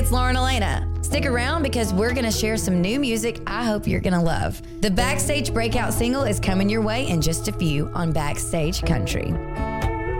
it's Lauren Elena. Stick around because we're going to share some new music I hope you're going to love. The Backstage breakout single is coming your way in just a few on Backstage Country.